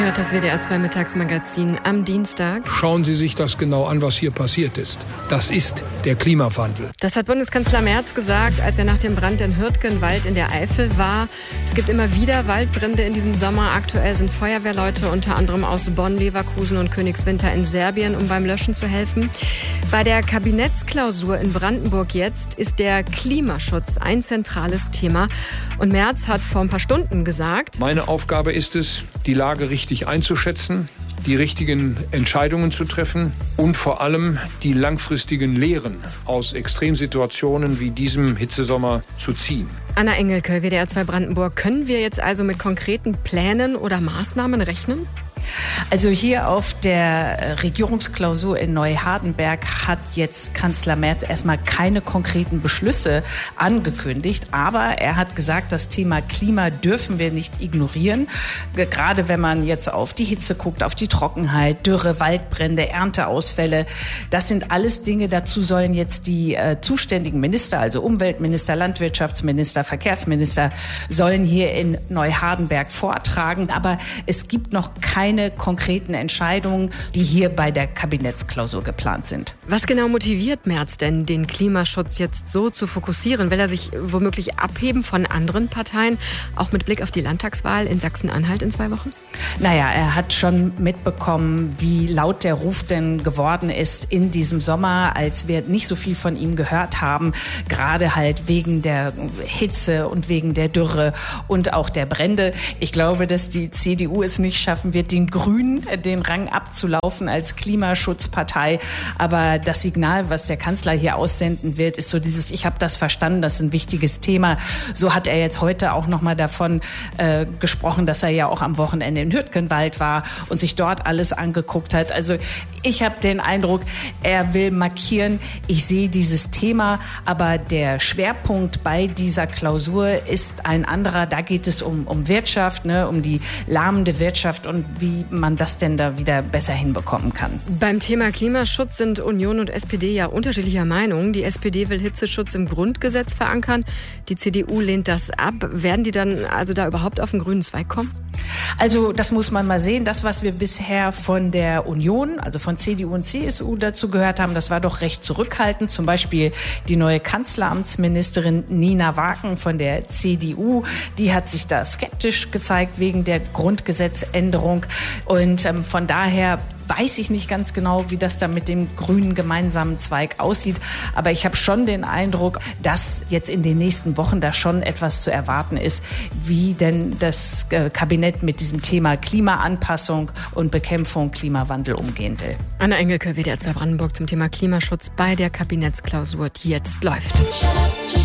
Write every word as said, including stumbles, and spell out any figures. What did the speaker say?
Ihr hört das W D R zwei Mittagsmagazin am Dienstag. Schauen Sie sich das genau an, was hier passiert ist. Das ist der Klimawandel. Das hat Bundeskanzler Merz gesagt, als er nach dem Brand in Hürtgenwald in der Eifel war. Es gibt immer wieder Waldbrände in diesem Sommer. Aktuell sind Feuerwehrleute unter anderem aus Bonn, Leverkusen und Königswinter in Serbien, um beim Löschen zu helfen. Bei der Kabinettsklausur in Brandenburg jetzt ist der Klimaschutz ein zentrales Thema. Und Merz hat vor ein paar Stunden gesagt: Meine Aufgabe ist es, die Lage richtig einzuschätzen, die richtigen Entscheidungen zu treffen und vor allem die langfristigen Lehren aus Extremsituationen wie diesem Hitzesommer zu ziehen. Anna Engelke, W D R zwei Brandenburg. Können wir jetzt also mit konkreten Plänen oder Maßnahmen rechnen? Also hier auf der Regierungsklausur in Neuhardenberg hat jetzt Kanzler Merz erstmal keine konkreten Beschlüsse angekündigt. Aber er hat gesagt, das Thema Klima dürfen wir nicht ignorieren. Gerade wenn man jetzt auf die Hitze guckt, auf die Trockenheit, Dürre, Waldbrände, Ernteausfälle. Das sind alles Dinge, dazu sollen jetzt die äh, zuständigen Minister, also Umweltminister, Landwirtschaftsminister, Verkehrsminister, sollen hier in Neuhardenberg vortragen. Aber es gibt noch keine konkreten Entscheidungen, die hier bei der Kabinettsklausur geplant sind. Was genau motiviert Merz denn, den Klimaschutz jetzt so zu fokussieren? Will er sich womöglich abheben von anderen Parteien, auch mit Blick auf die Landtagswahl in Sachsen-Anhalt in zwei Wochen? Naja, er hat schon mitbekommen, wie laut der Ruf denn geworden ist in diesem Sommer, als wir nicht so viel von ihm gehört haben, gerade halt wegen der Hitze und wegen der Dürre und auch der Brände. Ich glaube, dass die C D U es nicht schaffen wird, den Grünen den Rang abzulaufen als Klimaschutzpartei. Aber das Signal, was der Kanzler hier aussenden wird, ist so dieses: Ich habe das verstanden, das ist ein wichtiges Thema. So hat er jetzt heute auch noch mal davon äh, gesprochen, dass er ja auch am Wochenende in Hürtgenwald war und sich dort alles angeguckt hat. Also ich habe den Eindruck, er will markieren, ich sehe dieses Thema, aber der Schwerpunkt bei dieser Klausur ist ein anderer. Da geht es um, um Wirtschaft, ne, um die lahmende Wirtschaft und wie man das denn da wieder besser hinbekommen kann. Beim Thema Klimaschutz sind Union und S P D ja unterschiedlicher Meinung. Die S P D will Hitzeschutz im Grundgesetz verankern. Die C D U lehnt das ab. Werden die dann also da überhaupt auf den grünen Zweig kommen? Also das muss man mal sehen. Das, was wir bisher von der Union, also von C D U und C S U dazu gehört haben, das war doch recht zurückhaltend. Zum Beispiel die neue Kanzleramtsministerin Nina Waken von der C D U, die hat sich da skeptisch gezeigt wegen der Grundgesetzänderung. Und ähm, von daher weiß ich nicht ganz genau, wie das da mit dem grünen gemeinsamen Zweig aussieht. Aber ich habe schon den Eindruck, dass jetzt in den nächsten Wochen da schon etwas zu erwarten ist, wie denn das Kabinett mit diesem Thema Klimaanpassung und Bekämpfung Klimawandel umgehen will. Anna Engelke, W D R zwei Brandenburg zum Thema Klimaschutz bei der Kabinettsklausur, die jetzt läuft.